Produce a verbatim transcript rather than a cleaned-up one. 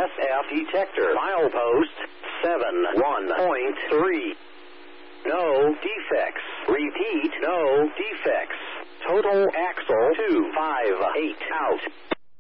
S F detector. Milepost seven one point three. No defects. Repeat, no defects. Total axle two five eight out.